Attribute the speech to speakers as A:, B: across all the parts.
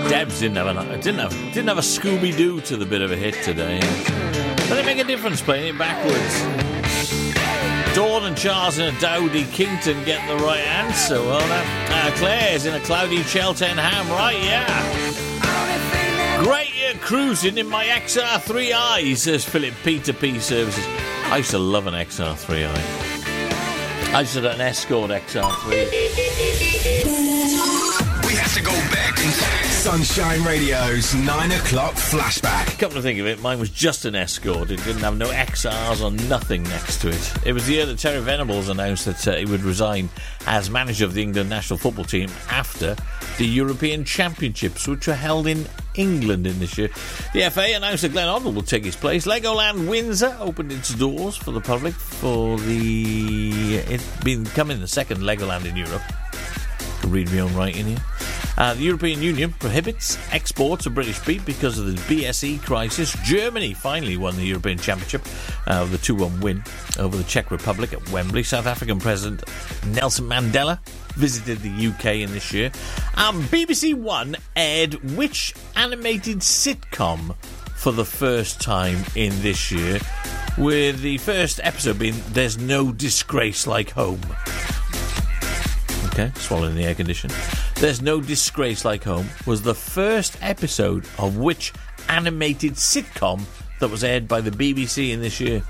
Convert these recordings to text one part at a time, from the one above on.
A: Debs didn't have a Scooby-Doo to the bit of a hit today. Does it make a difference playing it backwards? Dawn and Charles in a Dowdy Kington get the right answer. Well, Claire's in a cloudy Cheltenham, right? Yeah. Great year cruising in my XR3i, says Philip P2P Services. I used to love an XR3i. I used to have an Escort XR3.
B: We have to go back in time. Sunshine Radio's 9 o'clock flashback.
A: Come to think of it, mine was just an Escort. It didn't have no XRs or nothing next to it. It was the year that Terry Venables announced that he would resign as manager of the England national football team after the European Championships, which were held in England in this year. The FA announced that Glenn Hoddle will take his place. Legoland Windsor opened its doors for the public for it becoming the second Legoland in Europe. I can read my own writing here. The European Union prohibits exports of British beef because of the BSE crisis. Germany finally won the European Championship with a 2-1 win over the Czech Republic at Wembley. South African President Nelson Mandela visited the UK in this year. BBC One aired which animated sitcom for the first time in this year, with the first episode being There's No Disgrace Like Home. Okay, swallowing the air condition. There's No Disgrace Like Home was the first episode of which animated sitcom that was aired by the BBC in this year.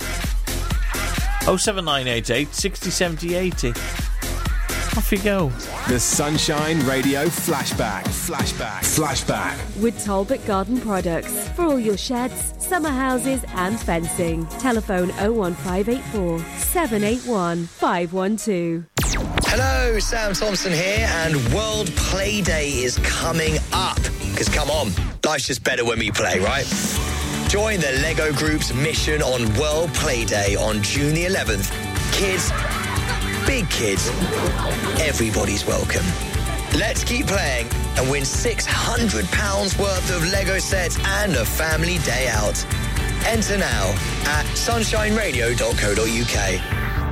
A: 07988 60 70 80. Off you go.
B: The Sunshine Radio flashback.
C: With Talbot Garden Products for all your sheds, summer houses and fencing. Telephone 01584 781 512.
D: Hello, Sam Thompson here, and World Play Day is coming up. Because come on, life's just better when we play, right? Join the Lego Group's mission on World Play Day on June the 11th. Kids, big kids, everybody's welcome. Let's keep playing and win £600 worth of Lego sets and a family day out. Enter now at sunshineradio.co.uk.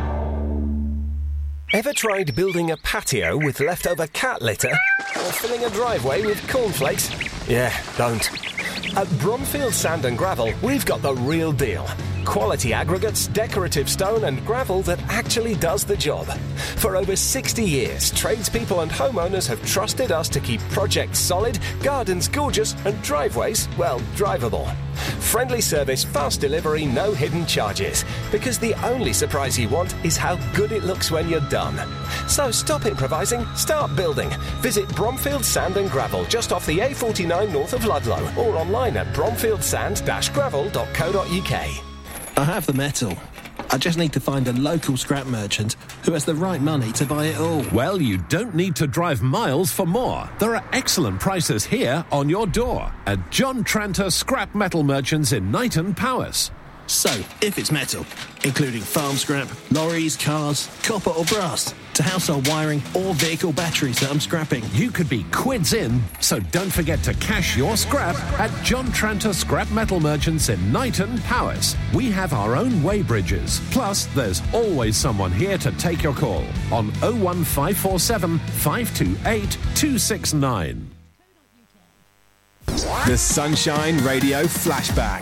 E: Ever tried building a patio with leftover cat litter? Or filling a driveway with cornflakes? Yeah, don't. At Bromfield Sand and Gravel, we've got the real deal. Quality aggregates, decorative stone and gravel that actually does the job. For over 60 years, tradespeople and homeowners have trusted us to keep projects solid, gardens gorgeous and driveways, well, drivable. Friendly service, fast delivery, no hidden charges. Because the only surprise you want is how good it looks when you're done. So stop improvising, start building. Visit Bromfield Sand and Gravel just off the A49 north of Ludlow or online at bromfieldsand-gravel.co.uk.
F: I have the metal. I just need to find a local scrap merchant who has the right money to buy it all.
G: Well, you don't need to drive miles for more. There are excellent prices here on your door at John Tranter Scrap Metal Merchants in Knighton, Powys.
F: So, if it's metal, including farm scrap, lorries, cars, copper or brass, to household wiring or vehicle batteries that I'm scrapping,
G: you could be quids in, so don't forget to cash your scrap at John Tranter Scrap Metal Merchants in Knighton, Powys. We have our own weighbridges, plus there's always someone here to take your call on 01547 528 269.
B: The Sunshine Radio flashback.